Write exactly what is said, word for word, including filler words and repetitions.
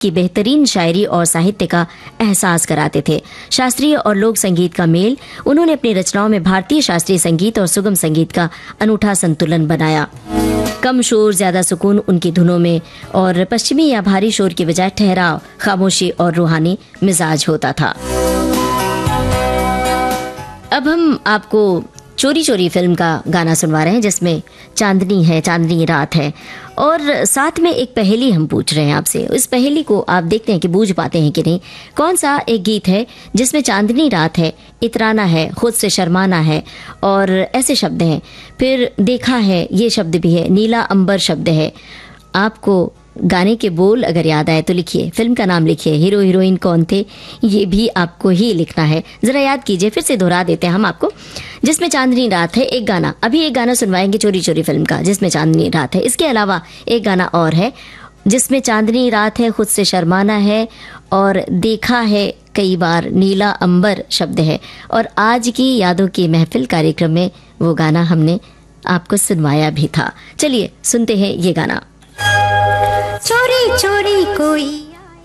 की बेहतरीन शायरी और साहित्य का एहसास कराते थे। शास्त्रीय और लोक संगीत का मेल, उन्होंने अपनी रचनाओं में भारतीय शास्त्रीय संगीत और सुगम संगीत का अनूठा संतुलन बनाया। कम शोर ज्यादा सुकून उनकी धुनों में, और पश्चिमी या भारी शोर की बजाय ठहराव, खामोशी और रूहानी मिजाज होता था। अब हम आपको चोरी चोरी फिल्म का गाना सुनवा रहे हैं, जिसमें चांदनी है, चांदनी रात है, और साथ में एक पहेली हम पूछ रहे हैं आपसे। इस पहेली को आप देखते हैं कि बूझ पाते हैं कि नहीं। कौन सा एक गीत है जिसमें चांदनी रात है, इतराना है, खुद से शर्माना है, और ऐसे शब्द हैं। फिर देखा है, ये शब्द भी है, नीला अंबर शब्द है। आपको गाने के बोल अगर याद आए तो लिखिए, फिल्म का नाम लिखिए, हीरो हीरोइन कौन थे ये भी आपको ही लिखना है। जरा याद कीजिए, फिर से दोहरा देते हैं हम आपको। जिसमें चांदनी रात है, एक गाना, अभी एक गाना सुनवाएंगे चोरी चोरी फिल्म का जिसमें चांदनी रात है। इसके अलावा एक गाना और है जिसमें चांदनी रात है, खुद से शर्माना है, और देखा है कई बार, नीला अंबर शब्द है। और आज की यादों की महफिल कार्यक्रम में वो गाना हमने आपको सुनवाया भी था। चलिए सुनते हैं ये गाना। चोरी चोरी कोई